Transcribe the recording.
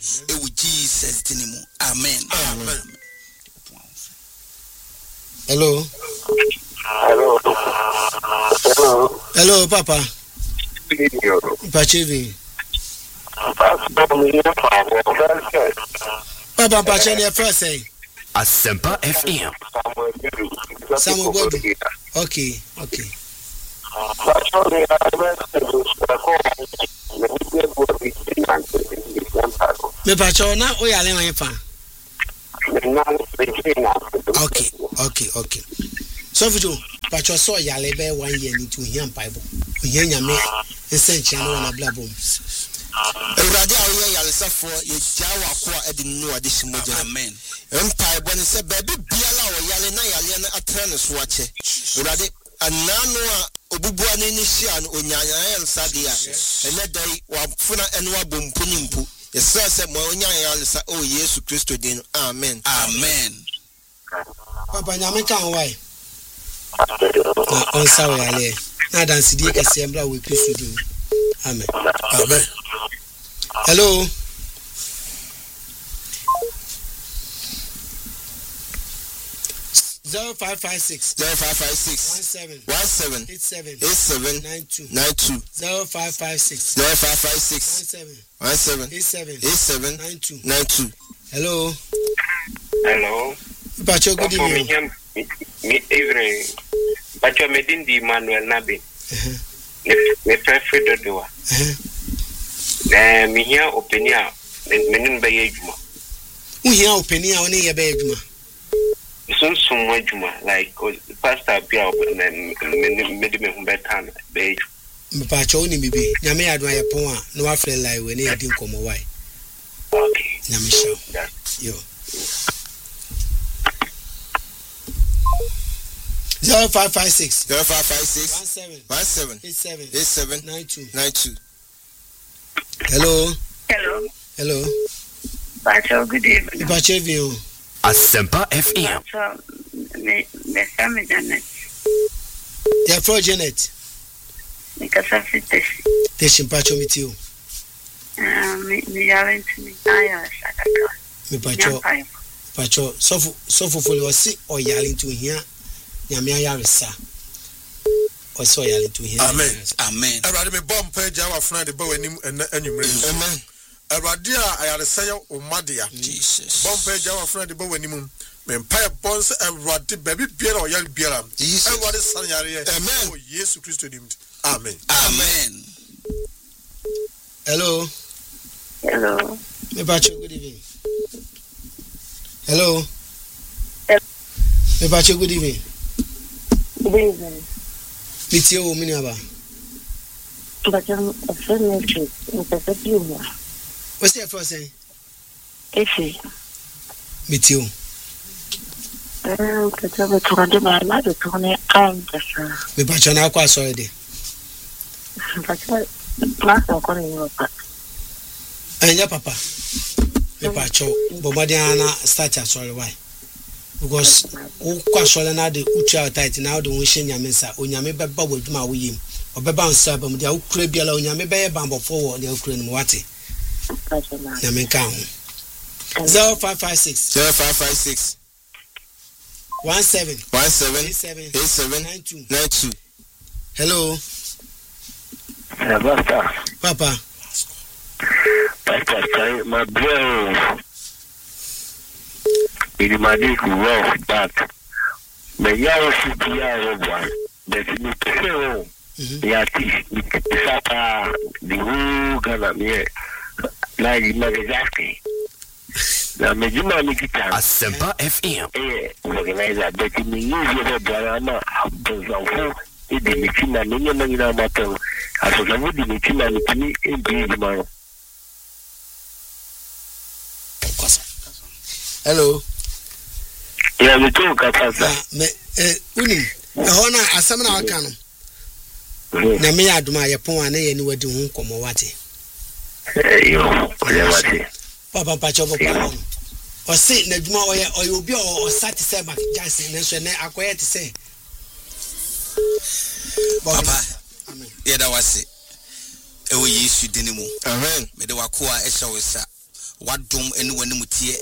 e wo Jesus dinimu. Amen. Amen. Hello. Hello. Hello. Hello, Papa. Video. Pachevi. Papa, Pachevi, first say. Asempa FM. Samuel Bodu. Okay. Me Pacho na o yale wan fa. Okay. So Fujo, Pacho so yale be 1 year ni to hiam Bible. Oye nyame ensenche na na blabom. Ewurade a wo yale safo ye jawa ko a edi nu ade shimoja. Amen. Empire bone se baby biala wo yale na yale na atra ne so ache. Ewurade anano a obubua na ni hia no onyanya yale sadia. Ene dai wa funa ene wa bompu nimpu. Yesa se mo onyanya yale sa o Yesu Kristo din. Amen. Amen. Papa nyame kan wai. Na on sawe yale. Na dance die kase mbra we Kristo din. Amen. Amen. Hello. Zero 556 17 87 92 0556 17 92. Hello. Pacho, good evening. Evening. Pacho, Medindi Emmanuel Nabi. Me prefer do. Me here opinion. Menin by Juma. We hear opinion on your bedroom. So much Juma, like Pastor Pia, Medium Betan, Bay. Pacho, only maybe. Yame admire Poma, no after like when he didn't come away. Okay. Yamisha. Yo. 0556 17 87 92. Hello. Pacho, good evening. Pachevi. Asempa FM. Me Janet. Yeah, for Janet. Because fites. Teshin Pacho with you. Me yawen to me. Me Pacho. So for you see or yelling to here. Yamia Yarisa. Or so yelling to here. Amen. Everybody me bomb page our friend the bow and Amen. Eradia ayaresaya omadia Jesus bomb page our friend the bow and me empire bonds everybody baby beer or yell beer everybody son yare. Amen. Oh Jesus Christ named. Amen. Hello. Me Pacho, good evening. Hello. Me Pacho, good evening. Good evening. Meet you, Miniaba. But I'm a friend of you. What's your first name? Effie. Meet you. Me Pacho, now quite sorry. And your papa. Me Pacho, Bobadiana started sorry why. Because Quashola na the Ucha tight now the wishing Yamesa, Unyame Baba with my wim, or Baba Sabam, the Ukrabiala, Unyame Bambo forward the Ukraine Wati. Yamekan 0556 17 87 92. Hello. Papa. Pastor, my bro. In my dick, rough back. But you see one. That's me to say, the whole Ghana here. Like Nagasaki. Now, Majima Nikita. Asempa FM. Organizer, but in the usual drama, Bozanfo, it didn't mean a million matter. As a would be meeting and in Bridgemar. Hello. Yeah, we talk about Uni, a honor as some of our canon. Namia Duma, Yapon, and any way to whom come Wati. Papa Pacho, or say Nedma, or you'll be or satisfied by Jackson, and I acquired to say. Papa, yeah, that was it. We use you denimu. Amen. Me the Wakua Eshawisa. wadom ene wanimutie